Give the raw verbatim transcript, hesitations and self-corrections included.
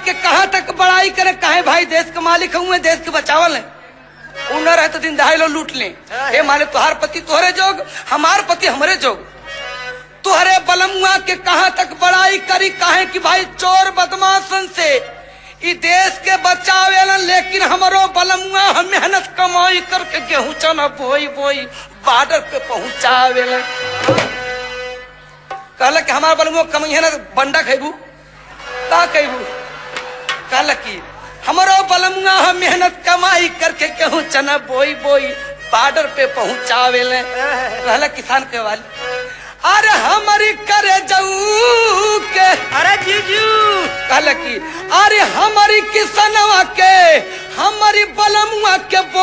के कहाँ तक बड़ाई करे, कहे भाई देश के मालिक हुए, देश के बचावल है, उनर है तो दिन दहाई लो लूट ले। हे माने तुहार पति तोहरे जोग, हमार पति हमरे जोग, तुहरे बलमुआ के कहाँ तक बड़ाई करी, कहे कि भाई चोर बदमाशन से ई देश के बचावेलन, लेकिन हमरो बलमुआ हम मेहनत कमाई करके गेहूं चना बोई बोई बॉर्डर पे पहुंचावेलन। कहला कि हमार बलमुआ कमाई है ना बंडा खेबू का खेबू, कहला कि हमरो बलमुआ हम मेहनत कमाई करके गेहूं चना बोई बोई बॉर्डर पे पहुंचावेलन। कहला किसान के वाली, अरे हमारी करे जाऊ के, अरे जीजू कहला कि अरे हमारी किसनवा के, हमारी बलमुआ के